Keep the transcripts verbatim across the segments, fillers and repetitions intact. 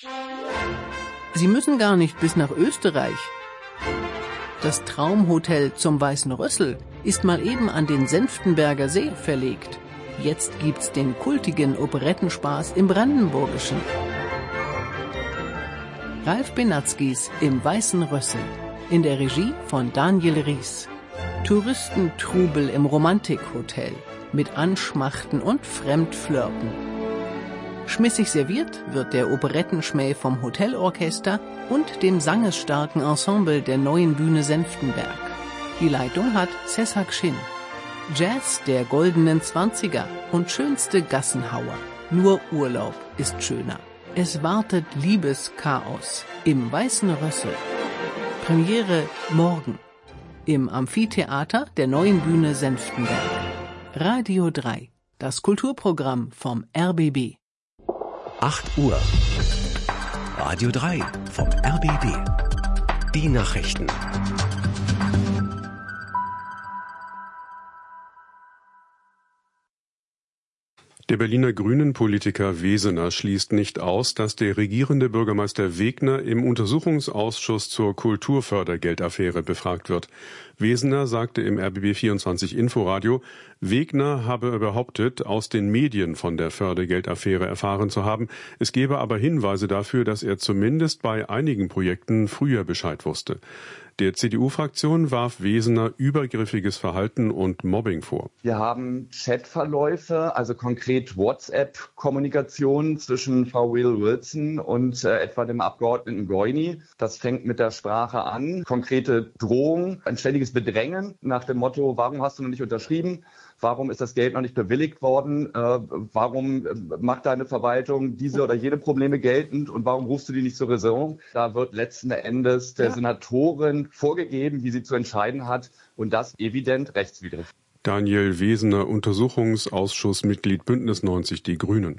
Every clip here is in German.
Sie müssen gar nicht bis nach Österreich. Das Traumhotel zum Weißen Rössel ist mal eben an den Senftenberger See verlegt. Jetzt gibt's den kultigen Operettenspaß im Brandenburgischen. Ralf Benatzkis im Weißen Rössel. In der Regie von Daniel Ries. Touristentrubel im Romantikhotel. Mit Anschmachten und Fremdflirten. Schmissig serviert wird der Operettenschmäh vom Hotelorchester und dem sangesstarken Ensemble der Neuen Bühne Senftenberg. Die Leitung hat Cesar Schinn. Jazz der goldenen Zwanziger und schönste Gassenhauer. Nur Urlaub ist schöner. Es wartet Liebeschaos im Weißen Rössel. Premiere morgen im Amphitheater der Neuen Bühne Senftenberg. Radio drei, das Kulturprogramm vom R B B. acht Uhr. Radio drei vom R B B. Die Nachrichten. Der Berliner Grünen-Politiker Wesener schließt nicht aus, dass der regierende Bürgermeister Wegner im Untersuchungsausschuss zur Kulturfördergeldaffäre befragt wird. Wesener sagte im R B B vierundzwanzig Inforadio, Wegner habe behauptet, aus den Medien von der Fördergeldaffäre erfahren zu haben. Es gebe aber Hinweise dafür, dass er zumindest bei einigen Projekten früher Bescheid wusste. Der C D U-Fraktion warf Wesener übergriffiges Verhalten und Mobbing vor. Wir haben Chatverläufe, also konkret WhatsApp-Kommunikation zwischen Frau Will-Wilson und äh, etwa dem Abgeordneten Goini. Das fängt mit der Sprache an. Konkrete Drohung, ein ständiges Bedrängen nach dem Motto, warum hast du noch nicht unterschrieben? Warum ist das Geld noch nicht bewilligt worden? Äh, warum macht deine Verwaltung diese oder jene Probleme geltend? Und warum rufst du die nicht zur Raison? Da wird letzten Endes der ja. Senatorin vorgegeben, wie sie zu entscheiden hat. Und das evident rechtswidrig. Daniel Wesener, Untersuchungsausschussmitglied Bündnis neunzig Die Grünen.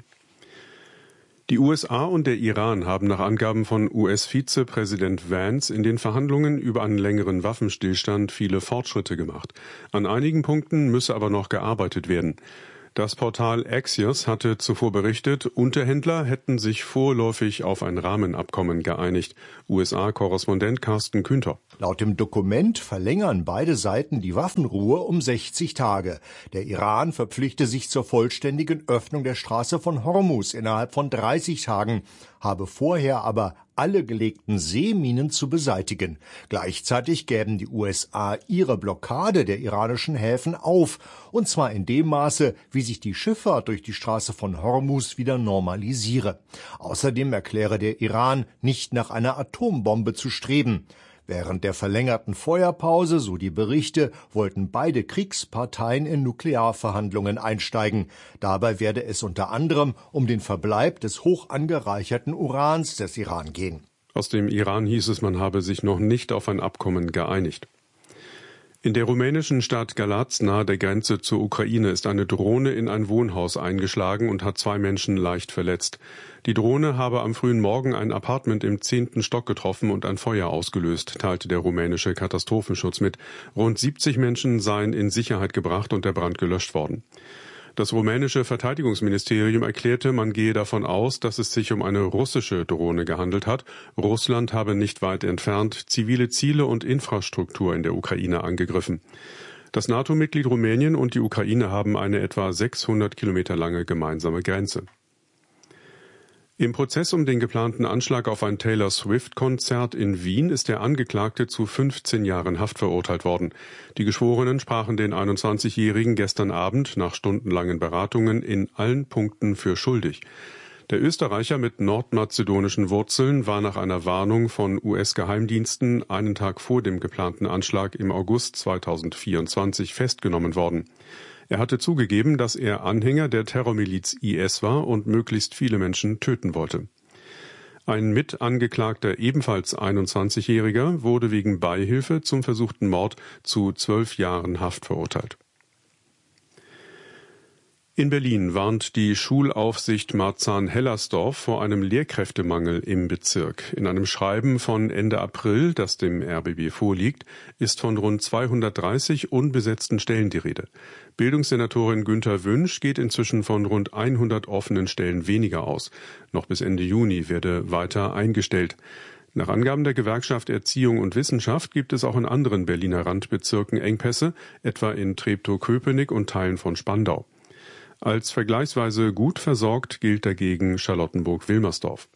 Die U S A und der Iran haben nach Angaben von U S-Vizepräsident Vance in den Verhandlungen über einen längeren Waffenstillstand viele Fortschritte gemacht. An einigen Punkten müsse aber noch gearbeitet werden. Das Portal Axios hatte zuvor berichtet, Unterhändler hätten sich vorläufig auf ein Rahmenabkommen geeinigt. U S A-Korrespondent Carsten Kühnter. Laut dem Dokument verlängern beide Seiten die Waffenruhe um sechzig Tage. Der Iran verpflichte sich zur vollständigen Öffnung der Straße von Hormuz innerhalb von dreißig Tagen, habe vorher aber alle gelegten Seeminen zu beseitigen. Gleichzeitig gäben die U S A ihre Blockade der iranischen Häfen auf, und zwar in dem Maße, wie sich die Schifffahrt durch die Straße von Hormuz wieder normalisiere. Außerdem erkläre der Iran, nicht nach einer Atombombe zu streben. Während der verlängerten Feuerpause, so die Berichte, wollten beide Kriegsparteien in Nuklearverhandlungen einsteigen. Dabei werde es unter anderem um den Verbleib des hoch angereicherten Urans des Iran gehen. Aus dem Iran hieß es, man habe sich noch nicht auf ein Abkommen geeinigt. In der rumänischen Stadt Galați nahe der Grenze zur Ukraine ist eine Drohne in ein Wohnhaus eingeschlagen und hat zwei Menschen leicht verletzt. Die Drohne habe am frühen Morgen ein Apartment im zehnten Stock getroffen und ein Feuer ausgelöst, teilte der rumänische Katastrophenschutz mit. Rund siebzig Menschen seien in Sicherheit gebracht und der Brand gelöscht worden. Das rumänische Verteidigungsministerium erklärte, man gehe davon aus, dass es sich um eine russische Drohne gehandelt hat. Russland habe nicht weit entfernt zivile Ziele und Infrastruktur in der Ukraine angegriffen. Das NATO-Mitglied Rumänien und die Ukraine haben eine etwa sechshundert Kilometer lange gemeinsame Grenze. Im Prozess um den geplanten Anschlag auf ein Taylor Swift-Konzert in Wien ist der Angeklagte zu fünfzehn Jahren Haft verurteilt worden. Die Geschworenen sprachen den einundzwanzigjährigen gestern Abend nach stundenlangen Beratungen in allen Punkten für schuldig. Der Österreicher mit nordmazedonischen Wurzeln war nach einer Warnung von U S-Geheimdiensten einen Tag vor dem geplanten Anschlag im August zweitausendvierundzwanzig festgenommen worden. Er hatte zugegeben, dass er Anhänger der Terrormiliz I S war und möglichst viele Menschen töten wollte. Ein Mitangeklagter, ebenfalls einundzwanzigjähriger, wurde wegen Beihilfe zum versuchten Mord zu zwölf Jahren Haft verurteilt. In Berlin warnt die Schulaufsicht Marzahn-Hellersdorf vor einem Lehrkräftemangel im Bezirk. In einem Schreiben von Ende April, das dem R B B vorliegt, ist von rund zweihundertdreißig unbesetzten Stellen die Rede. Bildungssenatorin Günther Wünsch geht inzwischen von rund hundert offenen Stellen weniger aus. Noch bis Ende Juni werde weiter eingestellt. Nach Angaben der Gewerkschaft Erziehung und Wissenschaft gibt es auch in anderen Berliner Randbezirken Engpässe, etwa in Treptow-Köpenick und Teilen von Spandau. Als vergleichsweise gut versorgt gilt dagegen Charlottenburg-Wilmersdorf.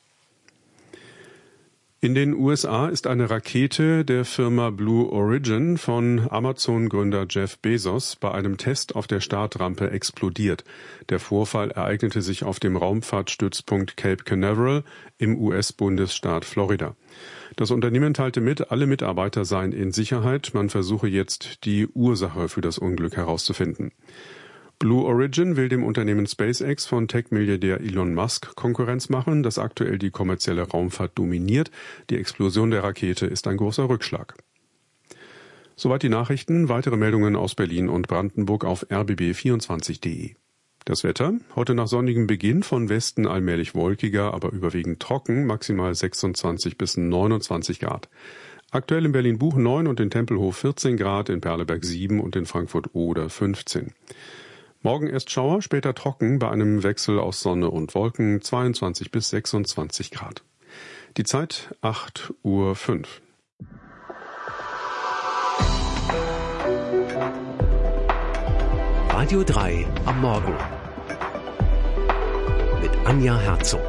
In den U S A ist eine Rakete der Firma Blue Origin von Amazon-Gründer Jeff Bezos bei einem Test auf der Startrampe explodiert. Der Vorfall ereignete sich auf dem Raumfahrtstützpunkt Cape Canaveral im U S-Bundesstaat Florida. Das Unternehmen teilte mit, alle Mitarbeiter seien in Sicherheit. Man versuche jetzt, die Ursache für das Unglück herauszufinden. Blue Origin will dem Unternehmen SpaceX von Tech-Milliardär Elon Musk Konkurrenz machen, das aktuell die kommerzielle Raumfahrt dominiert. Die Explosion der Rakete ist ein großer Rückschlag. Soweit die Nachrichten. Weitere Meldungen aus Berlin und Brandenburg auf r b b vierundzwanzig punkt d e. Das Wetter, heute nach sonnigem Beginn, von Westen allmählich wolkiger, aber überwiegend trocken, maximal sechsundzwanzig bis neunundzwanzig Grad. Aktuell in Berlin-Buch neun und in Tempelhof vierzehn Grad, in Perleberg sieben und in Frankfurt-Oder fünfzehn. Morgen erst Schauer, später trocken, bei einem Wechsel aus Sonne und Wolken zweiundzwanzig bis sechsundzwanzig Grad. Die Zeit acht Uhr fünf. Radio drei am Morgen mit Anja Herzog.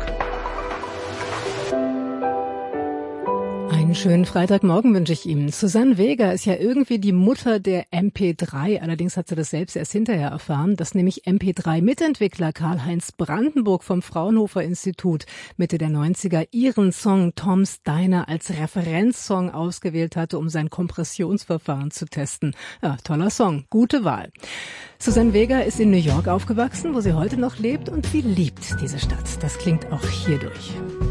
Einen schönen Freitagmorgen wünsche ich Ihnen. Susanne Vega ist ja irgendwie die Mutter der M P drei. Allerdings hat sie das selbst erst hinterher erfahren, dass nämlich M P drei Mitentwickler Karl-Heinz Brandenburg vom Fraunhofer Institut Mitte der neunziger ihren Song Tom's Diner als Referenzsong ausgewählt hatte, um sein Kompressionsverfahren zu testen. Ja, toller Song, gute Wahl. Susanne Vega ist in New York aufgewachsen, wo sie heute noch lebt, und sie liebt diese Stadt. Das klingt auch hier durch.